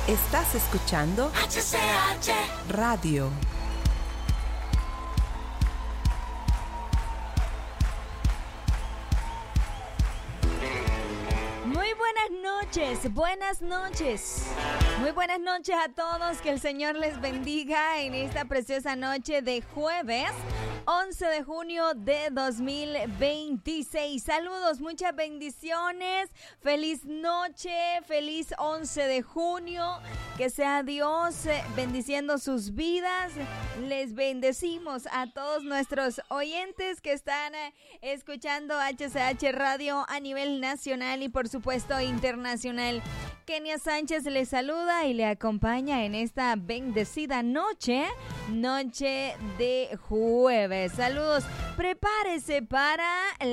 Estás escuchando HCH Radio. Muy buenas noches, buenas noches. Muy buenas noches a todos, que el Señor les bendiga en esta preciosa noche de jueves 11 de junio de 2026. Saludos, muchas bendiciones, feliz noche, feliz 11 de junio. Que sea Dios bendiciendo sus vidas. Les bendecimos a todos nuestros oyentes que están escuchando HCH Radio a nivel nacional y por supuesto internacional. Kenia Sánchez les saluda y le acompaña en esta bendecida noche de jueves. Saludos, prepárese para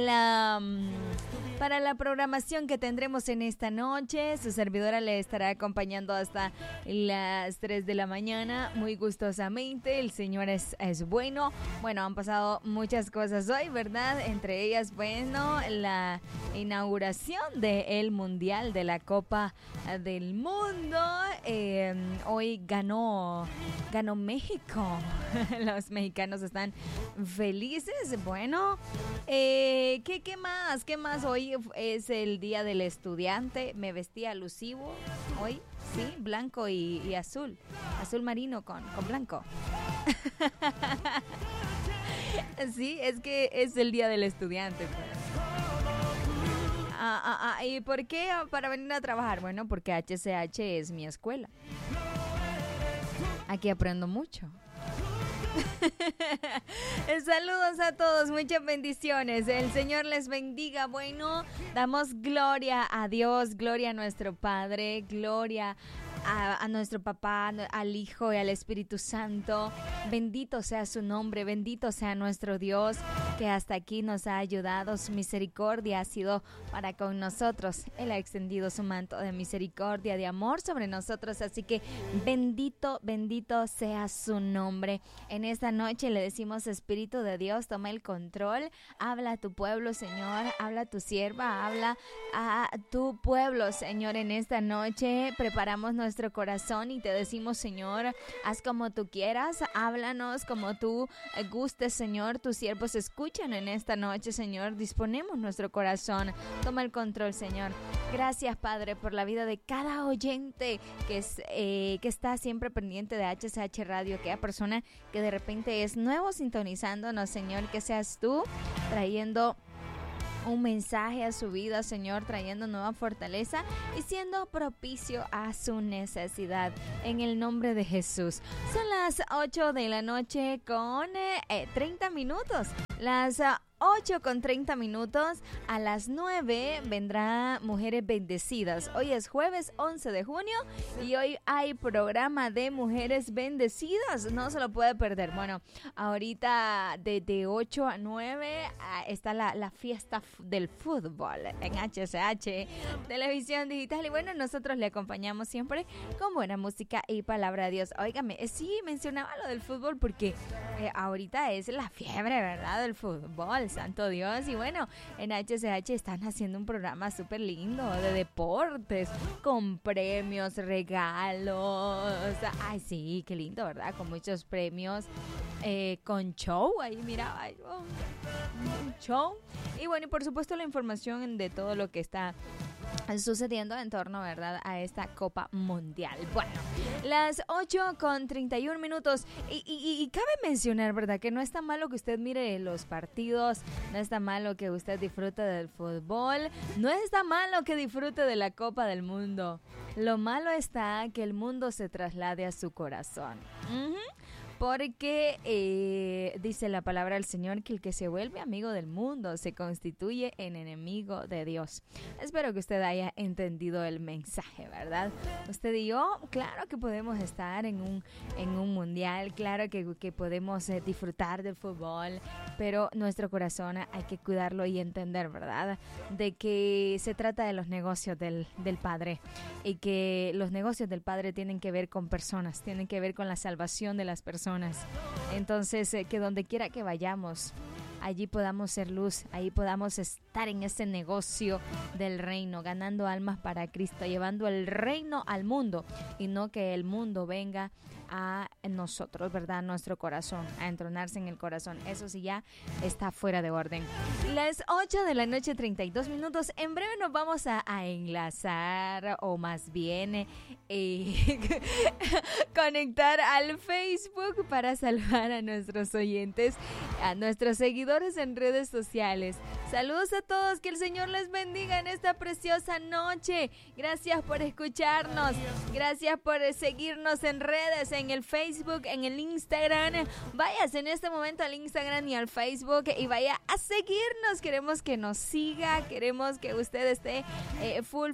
la programación que tendremos en esta noche. Su servidora le estará acompañando hasta las 3 de la mañana, muy gustosamente. El Señor es bueno. Bueno, han pasado muchas cosas hoy, ¿verdad? Entre ellas, bueno, la inauguración del Mundial de la Copa del Mundo. Hoy ganó México. Los mexicanos están felices. Bueno, ¿qué más? ¿Qué más? Hoy es el Día del Estudiante. Me vestí alusivo hoy, sí, blanco y azul marino con blanco. Sí, es que es el Día del Estudiante, pues. ¿Y por qué? Para venir a trabajar. Bueno, porque HCH es mi escuela. Aquí aprendo mucho. Saludos a todos, muchas bendiciones. El Señor les bendiga. Bueno, damos gloria a Dios, gloria a nuestro Padre, gloria a nuestro Papá, al Hijo y al Espíritu Santo. Bendito sea su nombre, bendito sea nuestro Dios, que hasta aquí nos ha ayudado. Su misericordia ha sido para con nosotros. Él ha extendido su manto de misericordia, de amor sobre nosotros. Así que bendito, bendito sea su nombre. En esta noche le decimos: Espíritu de Dios, toma el control. Habla a tu pueblo, Señor. Habla a tu sierva. Habla a tu pueblo, Señor. En esta noche preparamos nuestro corazón y te decimos: Señor, haz como tú quieras. Háblanos como tú gustes, Señor. Tus siervos escuchan en esta noche, Señor. Disponemos nuestro corazón. Toma el control, Señor. Gracias, Padre, por la vida de cada oyente que está siempre pendiente de HCH Radio, aquella persona que de repente es nuevo sintonizándonos, Señor, que seas tú trayendo un mensaje a su vida, Señor, trayendo nueva fortaleza y siendo propicio a su necesidad. En el nombre de Jesús. Son las 8 de la noche con 30 minutos. Las 8 con 30 minutos. A las 9 vendrá Mujeres Bendecidas. Hoy es jueves 11 de junio y hoy hay programa de Mujeres Bendecidas. No se lo puede perder. Bueno, ahorita de 8 a 9 está la fiesta del fútbol en HCH, televisión digital. Y bueno, nosotros le acompañamos siempre con buena música y palabra de Dios. Óigame, sí mencionaba lo del fútbol porque ahorita es la fiebre, ¿verdad? Del fútbol. Santo Dios. Y bueno, en HCH están haciendo un programa súper lindo de deportes, con premios, regalos. Ay, sí, qué lindo, ¿verdad? Con muchos premios, con show. Ahí mira, un show. Y bueno, y por supuesto la información de todo lo que está sucediendo en torno, ¿verdad?, a esta Copa Mundial. Bueno, las 8 con 31 minutos y cabe mencionar, ¿verdad?, que no está malo que usted mire los partidos, no está malo que usted disfrute del fútbol, no está malo que disfrute de la Copa del Mundo. Lo malo está que el mundo se traslade a su corazón. Porque dice la palabra del Señor que el que se vuelve amigo del mundo se constituye en enemigo de Dios. Espero que usted haya entendido el mensaje, ¿verdad? Usted y yo, claro que podemos estar en un mundial, claro que podemos disfrutar del fútbol, pero nuestro corazón hay que cuidarlo y entender, ¿verdad?, de que se trata de los negocios del Padre y que los negocios del Padre tienen que ver con personas, tienen que ver con la salvación de las personas. Entonces, que donde quiera que vayamos, allí podamos ser luz, ahí podamos estar en ese negocio del reino, ganando almas para Cristo, llevando el reino al mundo y no que el mundo venga a nosotros, ¿verdad? A nuestro corazón, a entronarse en el corazón. Eso sí ya está fuera de orden. Las 8 de la noche, 32 minutos. En breve nos vamos a enlazar, o más bien conectar al Facebook para saludar a nuestros oyentes, a nuestros seguidores en redes sociales. Saludos a todos, que el Señor les bendiga en esta preciosa noche. Gracias por escucharnos, gracias por seguirnos en redes, en el Facebook, en el Instagram. Vayas en este momento al Instagram y al Facebook y vaya a seguirnos. Queremos que nos siga, queremos que usted esté full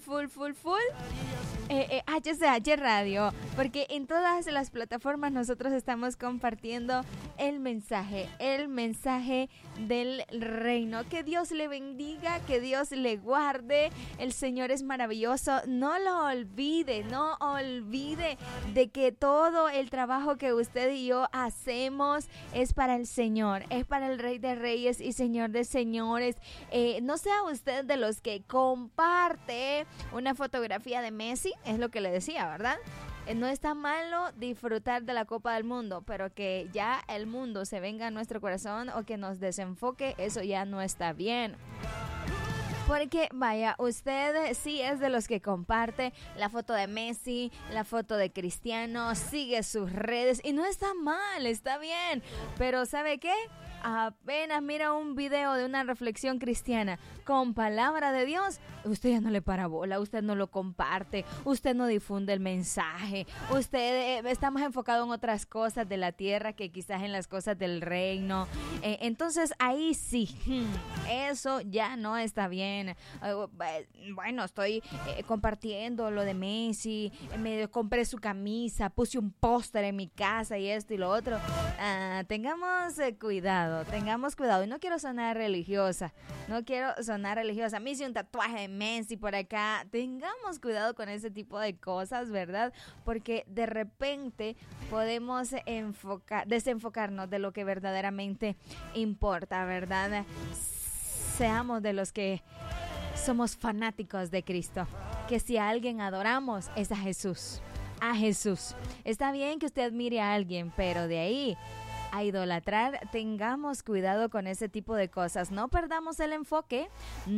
HCH Radio, porque en todas las plataformas nosotros estamos compartiendo el mensaje del reino. Que Dios le bendiga, que Dios le guarde. El Señor es maravilloso. No lo olvide, no olvide de que todo el trabajo que usted y yo hacemos es para el Señor, es para el Rey de Reyes y Señor de Señores. No sea usted de los que comparte una fotografía de Messi, es lo que le decía, ¿verdad? No está malo disfrutar de la Copa del Mundo, pero que ya el mundo se venga a nuestro corazón o que nos desenfoque, eso ya no está bien. Porque vaya, usted sí es de los que comparte la foto de Messi, la foto de Cristiano, sigue sus redes y no está mal, está bien. Pero ¿sabe qué? Apenas mira un video de una reflexión cristiana con palabra de Dios, usted ya no le para bola, usted no lo comparte, usted no difunde el mensaje, usted está más enfocado en otras cosas de la tierra que quizás en las cosas del reino. Entonces ahí sí, eso ya no está bien. Bueno, estoy compartiendo lo de Messi, me compré su camisa, puse un póster en mi casa y esto y lo otro. Tengamos cuidado. Y no quiero sonar religiosa, me hice un tatuaje de Messi por acá. Tengamos cuidado con ese tipo de cosas, ¿verdad? Porque de repente podemos desenfocarnos de lo que verdaderamente importa, ¿verdad? Seamos de los que somos fanáticos de Cristo, que si a alguien adoramos es a Jesús. Está bien que usted admire a alguien, pero de ahí a idolatrar, tengamos cuidado con ese tipo de cosas. No perdamos el enfoque.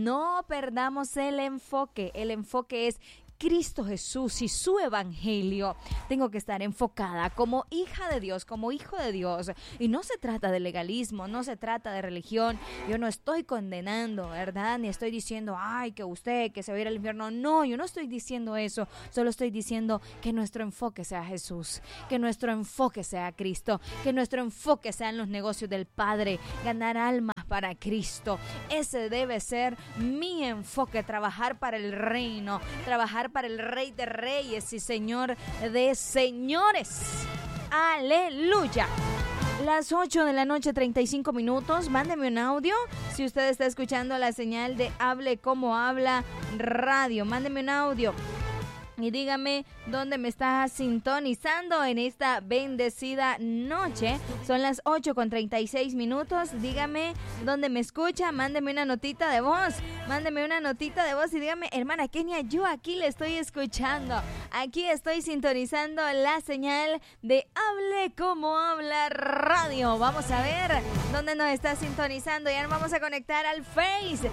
El enfoque es Cristo Jesús y su evangelio. Tengo que estar enfocada como hija de Dios, como hijo de Dios. Y no se trata de legalismo, no se trata de religión. Yo no estoy condenando, ¿verdad? Ni estoy diciendo, ay, que usted, que se va a ir al infierno. No, yo no estoy diciendo eso. Solo estoy diciendo que nuestro enfoque sea Jesús, que nuestro enfoque sea Cristo, que nuestro enfoque sean los negocios del Padre, ganar almas para Cristo. Ese debe ser mi enfoque, trabajar para el reino, trabajar para el Rey de Reyes y Señor de Señores. ¡Aleluya! Las 8 de la noche, 35 minutos. Mándeme un audio si usted está escuchando la señal de Hable Como Habla Radio. Mándeme un audio y dígame dónde me está sintonizando en esta bendecida noche. Son las 8:36 minutos. Dígame dónde me escucha. Mándeme una notita de voz. Y dígame, hermana Kenia, yo aquí le estoy escuchando. Aquí estoy sintonizando la señal de Hable Como Habla Radio. Vamos a ver dónde nos está sintonizando. Ya nos vamos a conectar al Facebook.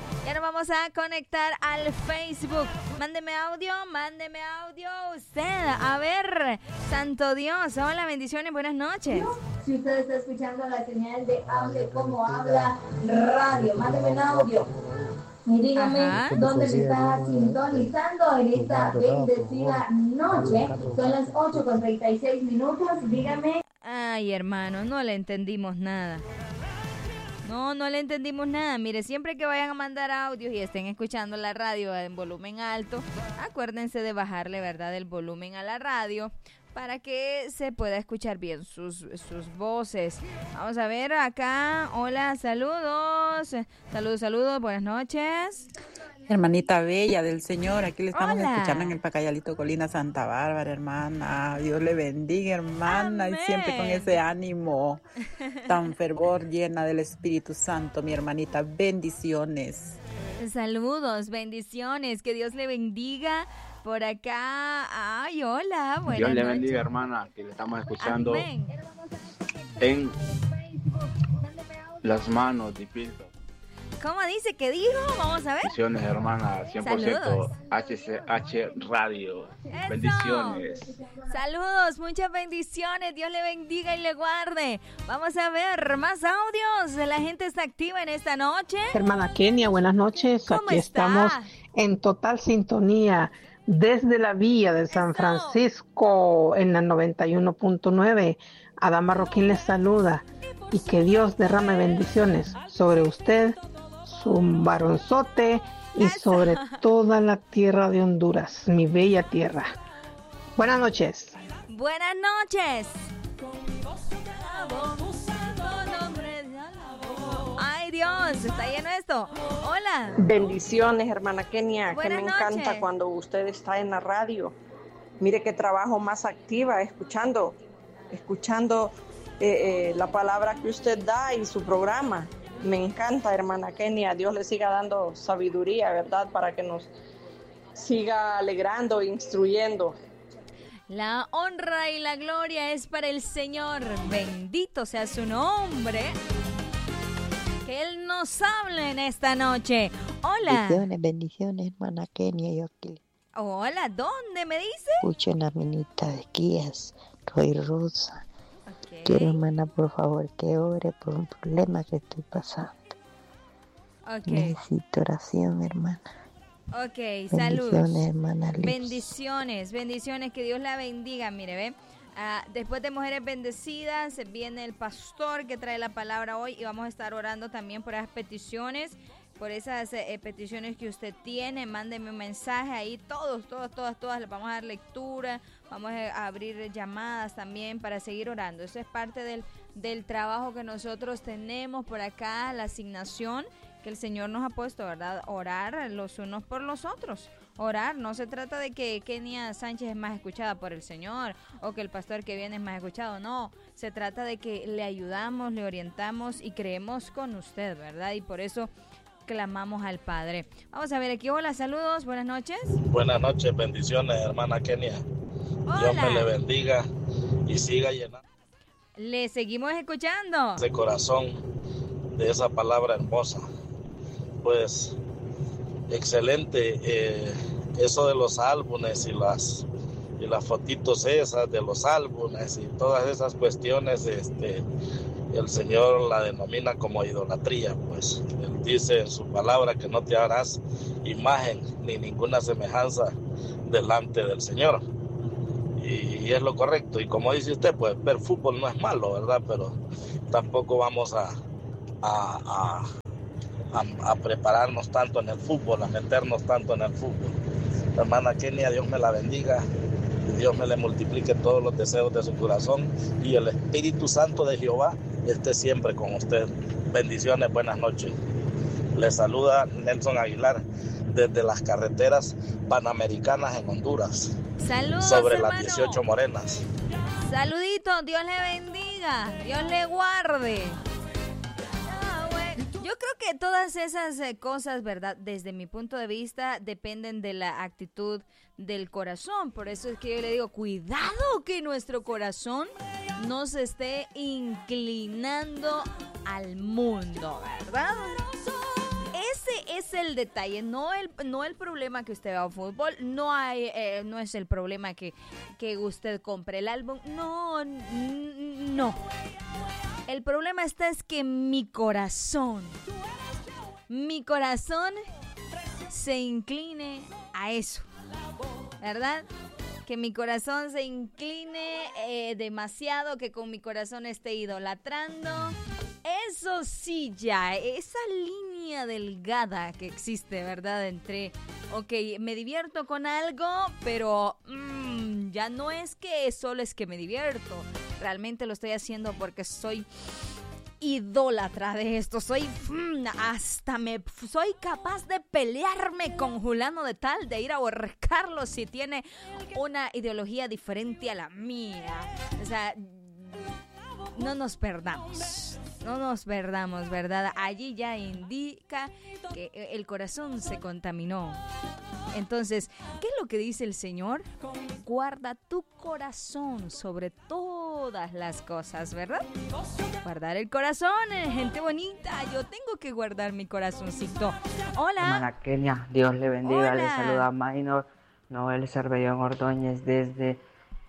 Mándeme audio usted. A ver, santo Dios. Hola, bendiciones, buenas noches. Si usted está escuchando la señal de Hable Como Habla Radio, mándeme un audio y dígame dónde me está sintonizando en esta bendecida noche. Son las 8:36 minutos. Dígame. Ay, hermano, no le entendimos nada. No le entendimos nada. Mire, siempre que vayan a mandar audios y estén escuchando la radio en volumen alto, acuérdense de bajarle, ¿verdad?, el volumen a la radio para que se pueda escuchar bien sus voces. Vamos a ver acá. Hola, saludos. Saludos, buenas noches. Hermanita bella del Señor, aquí le estamos Hola. escuchando en el Pacayalito Colina Santa Bárbara, hermana. Dios le bendiga, hermana, y siempre con Amén. ese ánimo tan fervor, llena del Espíritu Santo, mi hermanita. Bendiciones. Saludos, bendiciones, que Dios le bendiga por acá. Ay, hola, buenas Dios le noches. bendiga, hermana, que le estamos escuchando Amén. en las manos de Pilto. ¿Cómo dice? ¿Qué dijo? Vamos a ver. Bendiciones, hermana, 100% Saludos. HCH Radio. Eso. Bendiciones. Saludos, muchas bendiciones. Dios le bendiga y le guarde. Vamos a ver más audios. La gente está activa en esta noche. Hermana Kenia, buenas noches. ¿Cómo Aquí está? estamos en total sintonía desde la villa de San Eso. Francisco en la 91.9. Adán Marroquín les saluda y que Dios derrame bendiciones sobre usted, su varonzote y Eso. sobre toda la tierra de Honduras, mi bella tierra. Buenas noches. Buenas noches. Ay, Dios, está lleno esto. Hola. Bendiciones, hermana Kenia, que Buenas me encanta noches. cuando usted está en la radio. Mire qué trabajo más activa, escuchando la palabra que usted da y su programa. Me encanta, hermana Kenia. Dios le siga dando sabiduría, ¿verdad? Para que nos siga alegrando e instruyendo. La honra y la gloria es para el Señor. Bendito sea su nombre. Que Él nos hable en esta noche. Hola. Bendiciones, hermana Kenia. Yo aquí Hola, ¿dónde me dice? escucho en la minita de guías, Roy Rosa. Ok. Quiero, hermana, por favor, que ore por un problema que estoy pasando. Ok, Necesito oración, hermana. ok, saludos. Bendiciones, hermana Liz. Bendiciones, bendiciones, que Dios la bendiga. Mire, ve, después de Mujeres Bendecidas viene el pastor que trae la palabra hoy y vamos a estar orando también por esas peticiones, por esas peticiones que usted tiene. Mándeme un mensaje ahí, todas, les vamos a dar lectura, vamos a abrir llamadas también para seguir orando. Eso es parte del trabajo que nosotros tenemos por acá, la asignación que el Señor nos ha puesto, ¿verdad? Orar los unos por los otros. Orar, no se trata de que Kenia Sánchez es más escuchada por el Señor o que el pastor que viene es más escuchado, no. Se trata de que le ayudamos, le orientamos y creemos con usted, ¿verdad? Y por eso clamamos al Padre. Vamos a ver aquí, hola, saludos, buenas noches. Buenas noches, bendiciones, hermana Kenia. Dios me le bendiga y siga llenando Le seguimos escuchando. ese corazón de esa palabra hermosa. Pues excelente, eso de los álbumes y las fotitos esas de los álbumes y todas esas cuestiones, el Señor la denomina como idolatría. Pues Él dice en su palabra que no te harás imagen ni ninguna semejanza delante del Señor, y es lo correcto. Y como dice usted, pues ver fútbol no es malo, ¿verdad? Pero tampoco vamos a prepararnos tanto en el fútbol, a meternos tanto en el fútbol. Hermana Kenia, Dios me la bendiga, Dios me le multiplique todos los deseos de su corazón y el Espíritu Santo de Jehová esté siempre con usted. Bendiciones, buenas noches. Le saluda Nelson Aguilar desde las carreteras panamericanas en Honduras. Saludos, sobre hermano. las 18 morenas. Saludito, Dios le bendiga, Dios le guarde. Yo creo que todas esas cosas, ¿verdad? Desde mi punto de vista, dependen de la actitud del corazón. Por eso es que yo le digo, cuidado que nuestro corazón no se esté inclinando al mundo, ¿verdad? Ese es el detalle, no el problema que usted vea fútbol, no es el problema que usted compre el álbum, no. El problema es que mi corazón se incline a eso, ¿verdad? Que mi corazón se incline demasiado, que con mi corazón esté idolatrando. Eso sí, ya, esa línea delgada que existe, ¿verdad? Entre, ok, me divierto con algo, pero ya no es que solo es que me divierto. Realmente lo estoy haciendo porque soy idólatra de esto, soy capaz de pelearme con Julano de tal, de ir a ahorcarlo si tiene una ideología diferente a la mía. O sea, no nos perdamos, ¿verdad? Allí ya indica que el corazón se contaminó. Entonces, ¿qué es lo que dice el Señor? Guarda tu corazón sobre todas las cosas, ¿verdad? Guardar el corazón, gente bonita. Yo tengo que guardar mi corazoncito. Hola. Hermana Kenia, Dios le bendiga. Hola. Le saluda Maynor Noel Cervellón Ordóñez desde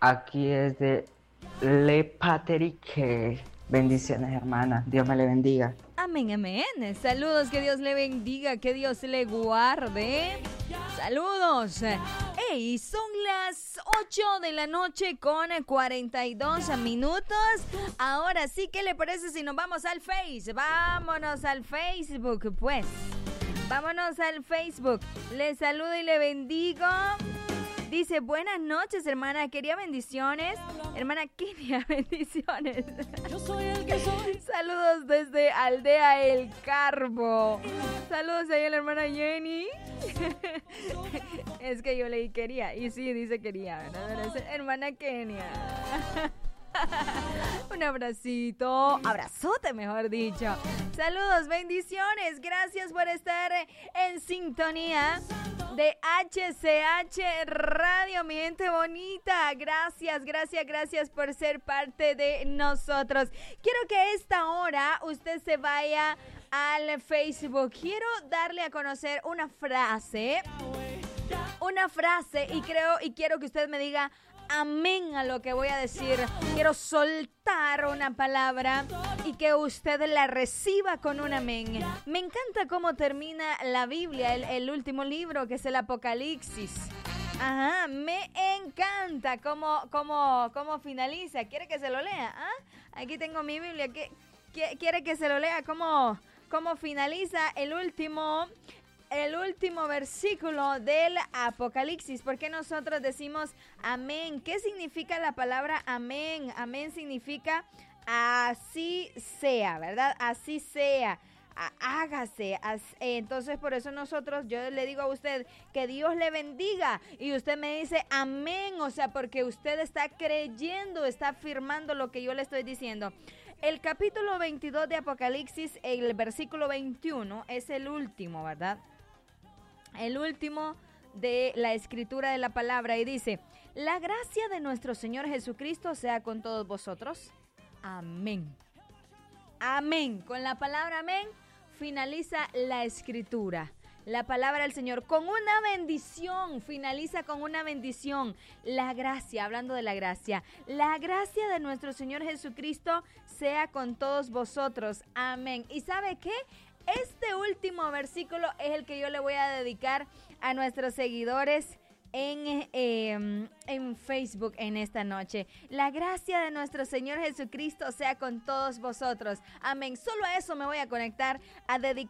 Le Paterique. Bendiciones, hermana. Dios me le bendiga. Amén, amén. Saludos, que Dios le bendiga, que Dios le guarde. Saludos. Hey, son las 8 de la noche con 42 minutos. Ahora sí, ¿qué le parece si nos vamos al Face? Vámonos al Facebook, pues. Vámonos al Facebook. Le saludo y le bendigo. Dice, buenas noches, hermana. Quería bendiciones. Hermana Kenia, bendiciones. Saludos desde Aldea El Carbo. Saludos ahí a la hermana Jenny. Es que yo leí quería. Y sí, dice quería, ¿verdad? Hermana Kenia. Un abrazote mejor dicho. Saludos, bendiciones, gracias por estar en sintonía de HCH Radio, mi gente bonita. Gracias por ser parte de nosotros. Quiero que a esta hora usted se vaya al Facebook. Quiero darle a conocer una frase y quiero que usted me diga amén a lo que voy a decir. Quiero soltar una palabra y que usted la reciba con un amén. Me encanta cómo termina la Biblia, el último libro, que es el Apocalipsis. Ajá, me encanta cómo finaliza. ¿Quiere que se lo lea? ¿Ah? Aquí tengo mi Biblia. ¿Quiere que se lo lea? ¿Cómo finaliza el último versículo del Apocalipsis? Porque nosotros decimos amén. ¿Qué significa la palabra amén? Amén significa así sea, ¿verdad? Así sea, hágase. Entonces por eso yo le digo a usted que Dios le bendiga y usted me dice amén, o sea, porque usted está creyendo, está afirmando lo que yo le estoy diciendo. El capítulo 22 de Apocalipsis, el versículo 21, es el último, ¿verdad? El último de la escritura de la palabra, y dice: la gracia de nuestro Señor Jesucristo sea con todos vosotros. Amén. Amén. Con la palabra amén finaliza la escritura. La palabra del Señor con una bendición, finaliza con una bendición. La gracia, hablando de la gracia de nuestro Señor Jesucristo sea con todos vosotros. Amén. ¿Y sabe qué? Este último versículo es el que yo le voy a dedicar a nuestros seguidores en Facebook en esta noche. La gracia de nuestro Señor Jesucristo sea con todos vosotros. Amén. Solo a eso me voy a conectar, a dedicar